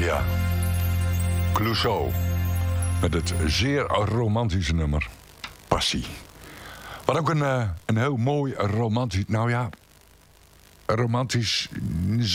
Ja. Clouseau. Met het zeer romantische nummer. Passie. Wat ook een heel mooi romantisch... Nou ja, romantisch...